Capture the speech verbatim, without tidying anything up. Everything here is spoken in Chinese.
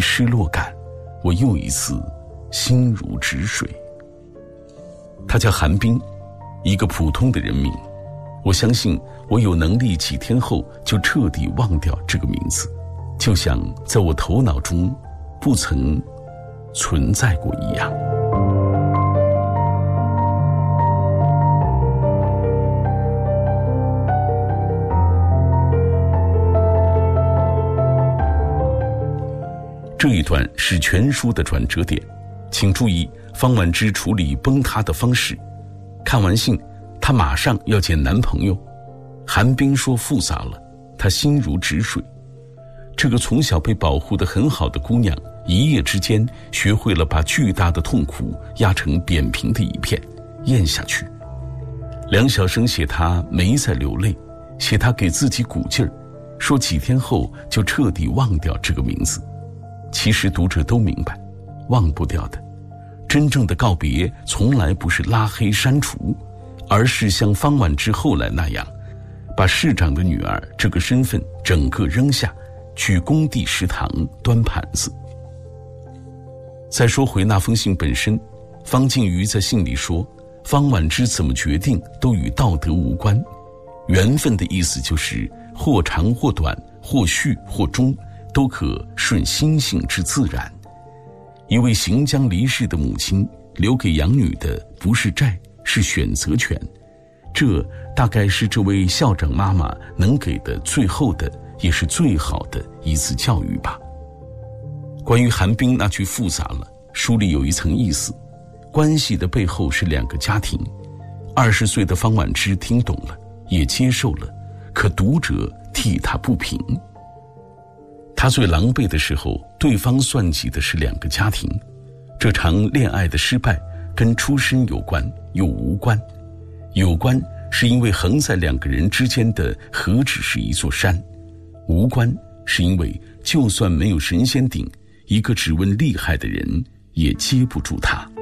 失落感，我又一次心如止水。他叫韩冰，一个普通的人名。我相信我有能力几天后就彻底忘掉这个名字，就像在我头脑中不曾存在过一样。这一段是全书的转折点，请注意方婉之处理崩塌的方式。看完信，她马上要见男朋友。韩冰说复杂了，她心如止水。这个从小被保护得很好的姑娘，一夜之间学会了把巨大的痛苦压成扁平的一片，咽下去。梁晓声写她没在流泪，写她给自己鼓劲儿，说几天后就彻底忘掉这个名字。其实读者都明白，忘不掉的。真正的告别从来不是拉黑删除，而是像方婉之后来那样，把市长的女儿这个身份整个扔下，去工地食堂端盘子。再说回那封信本身，方靖瑜在信里说，方婉之怎么决定都与道德无关，缘分的意思就是或长或短，或续或终，都可顺心性之自然。一位行将离世的母亲留给养女的不是债，是选择权，这大概是这位校长妈妈能给的最后的也是最好的一次教育吧。关于韩冰那句复杂了，书里有一层意思，关系的背后是两个家庭。二十岁的方婉之听懂了，也接受了，可读者替他不平。他最狼狈的时候，对方算计的是两个家庭。这场恋爱的失败跟出身有关又无关。有关是因为横在两个人之间的何止是一座山，无关是因为就算没有神仙顶，一个只问厉害的人也接不住他。